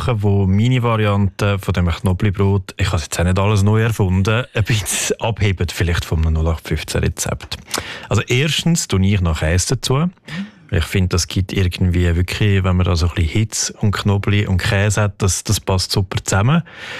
Sachen, wo meine Variante von dem Knoblauchbrot, ich habe jetzt auch nicht alles neu erfunden, ein bisschen abheben vielleicht vom 0815-Rezept. Also erstens tue ich noch Käse dazu. Ich finde, das gibt irgendwie wirklich, wenn man da so ein bisschen Hitze und Knoblauch und Käse hat, das passt super zusammen.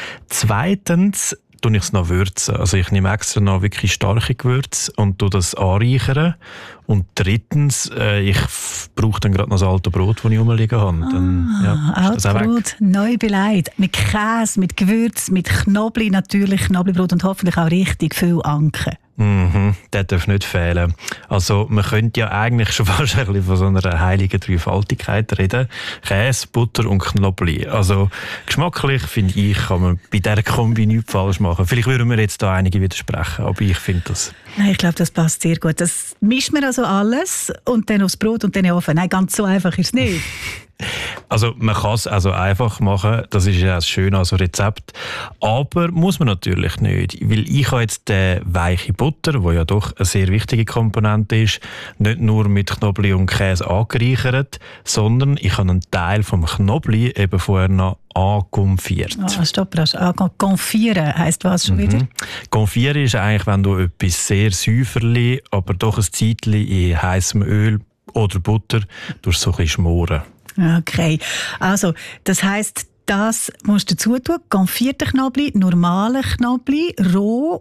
Zweitens tue ich es noch würzen. Also ich nehme extra noch wirklich starke Gewürze und tue das anreichern. Und drittens, ich brauche dann gerade noch das alte Brot, das ich rumliegen habe. Dann, altes Brot, neu beleidigt, mit Käse, mit Gewürz, mit Knoblauch, natürlich Knoblauchbrot und hoffentlich auch richtig viel Anke. Das darf nicht fehlen. Also man könnte ja eigentlich schon fast ein bisschen von so einer heiligen Dreifaltigkeit reden. Käse, Butter und Knoblauch. Also geschmacklich, finde ich, kann man bei dieser Kombi nichts falsch machen. Vielleicht würden mir jetzt da einige widersprechen, aber ich finde das. Nein, ich glaube, das passt sehr gut. Das mischt man also alles und dann aufs Brot und dann in den Ofen. Nein, ganz so einfach ist es nicht. Also man kann es also einfach machen, das ist ja das Schöne an so Rezept, aber muss man natürlich nicht, weil ich habe jetzt die weiche Butter, die ja doch eine sehr wichtige Komponente ist, nicht nur mit Knoblauch und Käse angereichert, sondern ich habe einen Teil vom Knoblauch eben vorher noch angonfiert. Stopp, konfieren heisst was schon wieder? Konfieren ist eigentlich, wenn du etwas sehr säuferli, aber doch ein Zeitchen in heißem Öl oder Butter durch so ein bisschen schmoren. Okay, also das heisst, das musst du dazu tun, konfierten Knoblauch, normalen Knoblauch, roh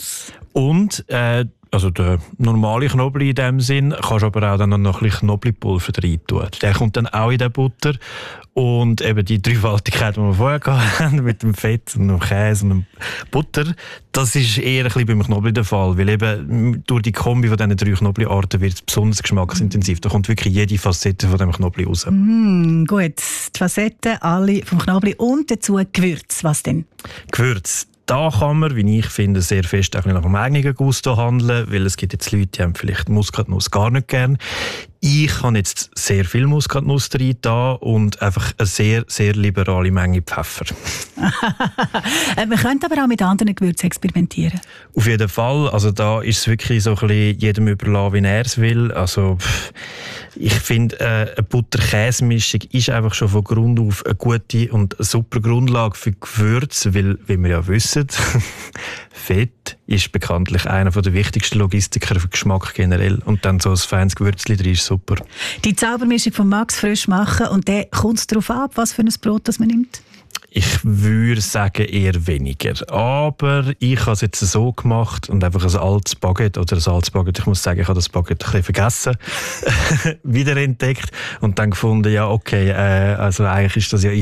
und also der normale Knoblauch in dem Sinn, kannst aber auch dann noch ein bisschen Knoblauchpulver rein tun. Der kommt dann auch in die Butter und eben die Dreifaltigkeit, die wir vorher hatten, mit dem Fett und dem Käse und dem Butter, das ist eher ein bisschen beim Knoblauch der Fall, weil eben durch die Kombi von diesen 3 Knoblaucharten wird es besonders geschmacksintensiv. Da kommt wirklich jede Facette von dem Knoblauch raus. Gut, die Facetten alle vom Knoblauch und dazu Gewürz. Was denn? Gewürz. Da kann man, wie ich finde, sehr fest auch nach dem eigenen Gusto handeln, weil es gibt jetzt Leute, die haben vielleicht Muskatnuss gar nicht gern. Ich habe jetzt sehr viel Muskatnuss drin und einfach eine sehr, sehr liberale Menge Pfeffer. Man könnte aber auch mit anderen Gewürzen experimentieren. Auf jeden Fall. Also da ist es wirklich so ein bisschen jedem überlassen, wie er es will. Also ich finde, eine Butter-Käse-Mischung ist einfach schon von Grund auf eine gute und super Grundlage für Gewürze, weil, wie wir ja wissen, Fett ist bekanntlich einer der wichtigsten Logistiker für Geschmack generell. Und dann so ein feines Gewürzchen drin ist super. Die Zaubermischung von Max frisch machen und dann kommt es darauf ab, was für ein Brot das man nimmt? Ich würde sagen, eher weniger. Aber ich habe es jetzt so gemacht und einfach ein altes Baguette oder ein altes Baguette, ich muss sagen, ich habe das Baguette ein bisschen vergessen, wiederentdeckt und dann gefunden, ja okay, also eigentlich ist das ja